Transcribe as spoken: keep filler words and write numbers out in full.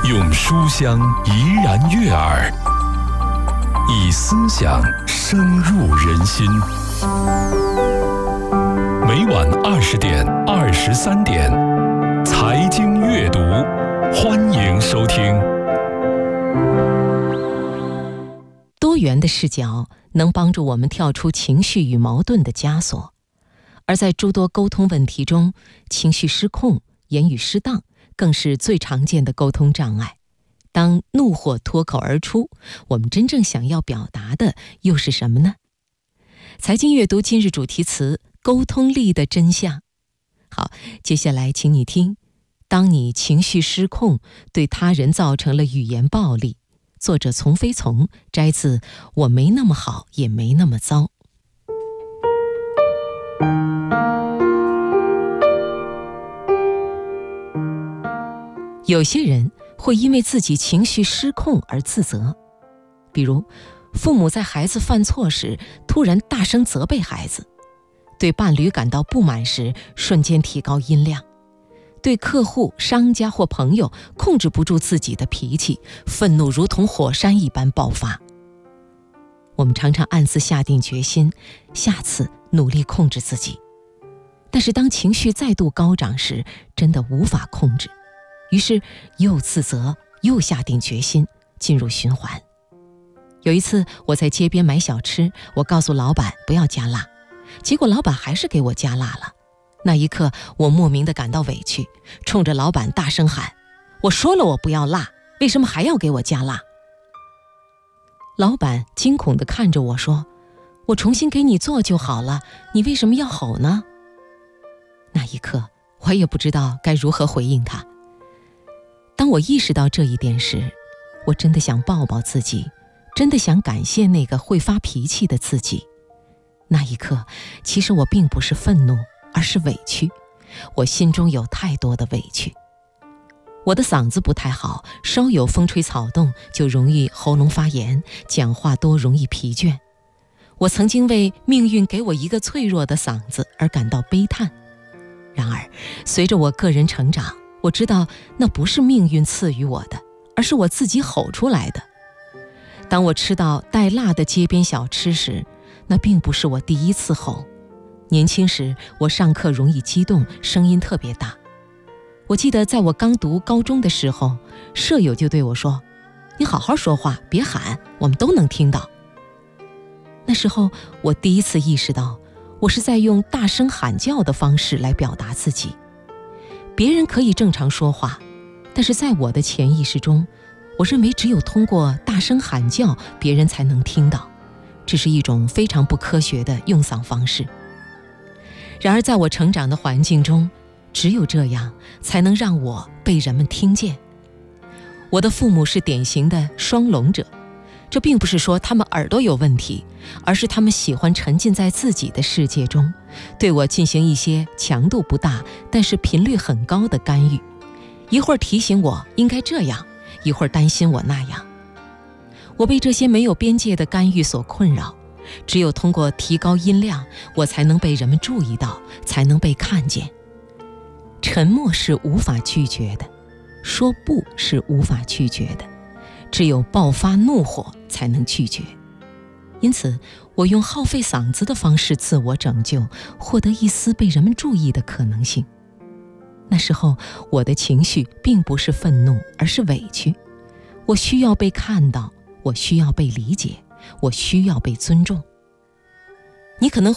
用书香怡然悦耳，以思想深入人心。每晚二十点、二十三点，财经阅读，欢迎收听。 多元的视角能帮助我们跳出情绪与矛盾的枷锁，而在诸多沟通问题中，情绪失控、言语失当更是最常见的沟通障碍。当怒火脱口而出，我们真正想要表达的又是什么呢？财经阅读今日主题词：沟通力的真相。好，接下来请你听：当你情绪失控，对他人造成了语言暴力。作者从飞从，摘自《我没那么好，也没那么糟》。有些人会因为自己情绪失控而自责，比如父母在孩子犯错时突然大声责备孩子，对伴侣感到不满时瞬间提高音量，对客户、商家或朋友控制不住自己的脾气，愤怒如同火山一般爆发。我们常常暗自下定决心，下次努力控制自己，但是当情绪再度高涨时，真的无法控制，于是又自责，又下定决心，进入循环。有一次我在街边买小吃，我告诉老板不要加辣，结果老板还是给我加辣了。那一刻我莫名地感到委屈，冲着老板大声喊：我说了我不要辣，为什么还要给我加辣？老板惊恐地看着我说：我重新给你做就好了，你为什么要吼呢？那一刻我也不知道该如何回应他。当我意识到这一点时，我真的想抱抱自己，真的想感谢那个会发脾气的自己。那一刻其实我并不是愤怒，而是委屈，我心中有太多的委屈。我的嗓子不太好，稍有风吹草动就容易喉咙发炎，讲话多容易疲倦。我曾经为命运给我一个脆弱的嗓子而感到悲叹。然而随着我个人成长，我知道那不是命运赐予我的，而是我自己吼出来的。当我吃到带辣的街边小吃时，那并不是我第一次吼。年轻时我上课容易激动，声音特别大。我记得在我刚读高中的时候，舍友就对我说：你好好说话，别喊，我们都能听到。那时候我第一次意识到，我是在用大声喊叫的方式来表达自己。别人可以正常说话，但是在我的潜意识中，我认为只有通过大声喊叫，别人才能听到，这是一种非常不科学的用嗓方式。然而在我成长的环境中，只有这样才能让我被人们听见。我的父母是典型的双聋者，这并不是说他们耳朵有问题，而是他们喜欢沉浸在自己的世界中，对我进行一些强度不大但是频率很高的干预，一会儿提醒我应该这样，一会儿担心我那样。我被这些没有边界的干预所困扰，只有通过提高音量，我才能被人们注意到，才能被看见。沉默是无法拒绝的，说不是无法拒绝的，只有爆发怒火才能拒绝。因此我用耗费嗓子的方式自我拯救，获得一丝被人们注意的可能性。那时候我的情绪并不是愤怒，而是委屈。我需要被看到，我需要被理解，我需要被尊重。你可能